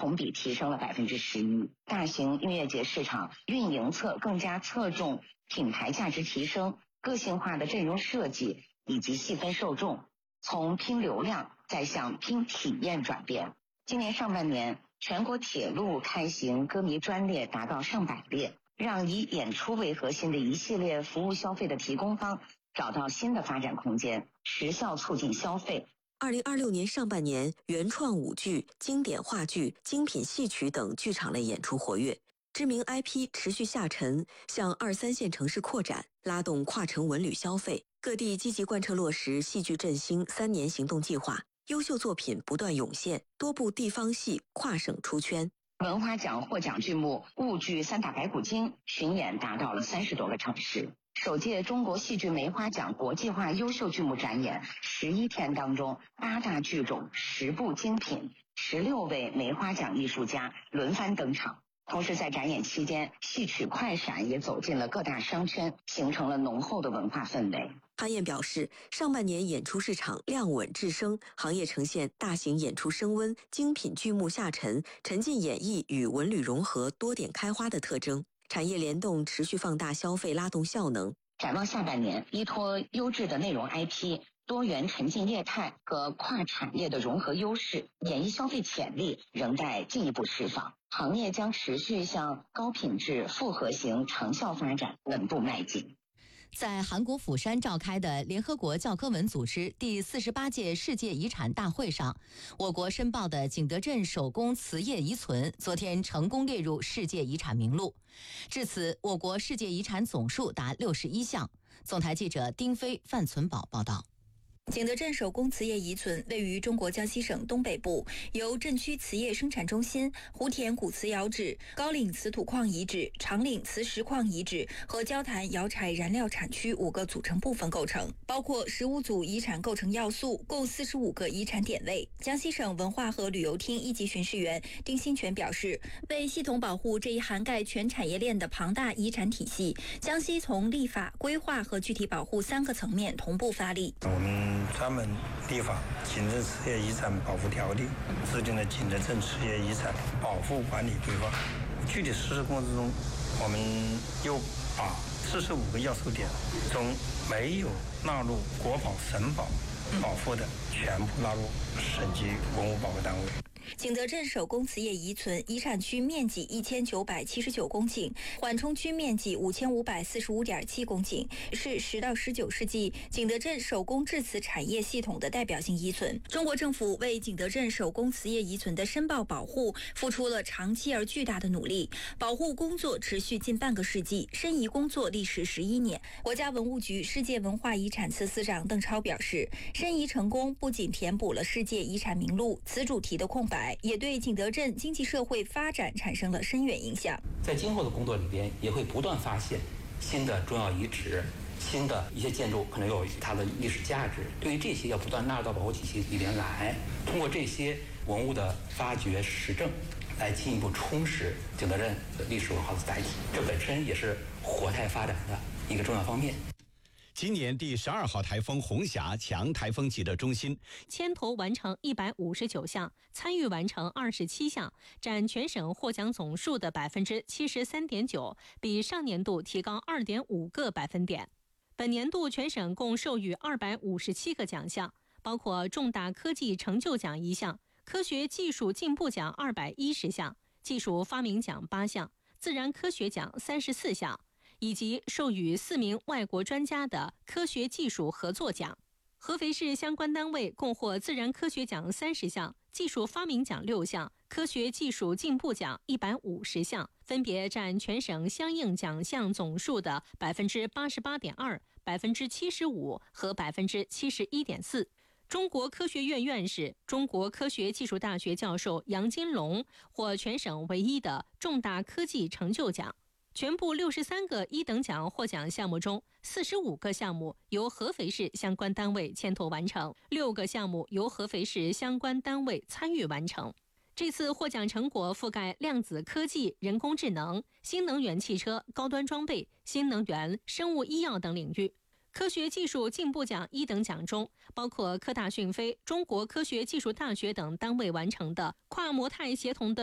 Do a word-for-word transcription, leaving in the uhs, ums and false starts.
同比提升了百分之十一。大型音乐节市场运营侧更加侧重品牌价值提升、个性化的阵容设计以及细分受众，从拼流量再向拼体验转变。今年上半年，全国铁路开行歌迷专列达到上百列，让以演出为核心的一系列服务消费的提供方找到新的发展空间，实效促进消费。 二零二六年上半年，原创舞剧、经典话剧、精品戏曲等剧场类演出活跃，知名 I P 持续下沉，向二三线城市扩展，拉动跨城文旅消费。各地积极贯彻落实戏剧振兴三年行动计划，优秀作品不断涌现，多部地方戏跨省出圈。 文华奖获奖剧目舞剧《三打白骨精》巡演达到了三十多个城市。首届中国戏剧梅花奖国际化优秀剧目展演十一天当中，八大剧种、十部精品、十六位梅花奖艺术家轮番登场。同时在展演期间，戏曲快闪也走进了各大商圈，形成了浓厚的文化氛围。 潘燕表示，上半年演出市场量稳质升，行业呈现大型演出升温、精品剧目下沉、沉浸演绎与文旅融合多点开花的特征。产业联动持续放大消费拉动效能。 展望下半年，依托优质的内容 I P、多元沉浸业态和跨产业的融合优势，演艺消费潜力仍待进一步释放。行业将持续向高品质复合型长效发展稳步迈进。 在韩国釜山召开的联合国教科文组织第四十八届世界遗产大会上，我国申报的景德镇手工瓷业遗存昨天成功列入世界遗产名录。至此，我国世界遗产总数达六十一项。总台记者丁飞、范存宝报道。 景德镇手工瓷业遗存位于中国江西省东北部，由镇区瓷业生产中心、湖田古瓷窑址、高岭瓷土矿遗址、长岭瓷石矿遗址和焦坛窑柴燃料产区五个组成部分构成，包括十五组遗产构成要素，共四十五个遗产点位。江西省文化和旅游厅一级巡视员丁新全表示，为系统保护这一涵盖全产业链的庞大遗产体系，江西从立法、规划和具体保护三个层面同步发力。 我们专门立法《景德镇瓷业遗产保护条例》，制定了《景德镇瓷业遗产保护管理规划》。具体实施过程中，我们又把四十五个要素点中没有纳入国保、省保保护的，全部纳入省级文物保护单位。 景德镇手工瓷业遗存遗产区面积一千九百七十九公顷，缓冲区面积五千五百四十五点七公顷，是十到十九世纪景德镇手工制瓷产业系统的代表性遗存。中国政府为景德镇手工瓷业遗存的申报保护付出了长期而巨大的努力，保护工作持续近半个世纪，申遗工作历时十一年。国家文物局世界文化遗产司司长邓超表示，申遗成功不仅填补了世界遗产名录此主题的空白，也对景德镇经济社会发展产生了深远影响。 在今后的工作里边，也会不断发现新的重要遗址、新的一些建筑可能有它的历史价值。对于这些，要不断纳入到保护体系里边来，通过这些文物的发掘实证，来进一步充实景德镇的历史文化的载体。这本身也是活态发展的一个重要方面。 今年第十二号台风红霞强台风级的中心， 牵头完成一百五十九项，参与完成二十七项，占全省获奖总数的百分之七十三点九，比上年度提高二点五个百分点。本年度全省共授予二百五十七个奖项，包括重大科技成就奖一项，科学技术进步奖二百一十项，技术发明奖八项，自然科学奖三十四项。以及授予四名外国专家的科学技术合作奖。合肥市相关单位共获自然科学奖三十项，技术发明奖六项，科学技术进步奖一百五十项，分别占全省相应奖项总数的百分之八十八点二、百分之七十五和百分之七十一点四。中国科学院院士、中国科学技术大学教授杨金龙获全省唯一的重大科技成就奖。全部六十三个一等奖获奖项目中，四十五个项目由合肥市相关单位牵头完成，六个项目由合肥市相关单位参与完成。这次获奖成果覆盖量子科技、人工智能、新能源汽车、高端装备、新能源、生物医药等领域。科学技术进步奖一等奖中，包括科大讯飞、中国科学技术大学等单位完成的跨模态协同的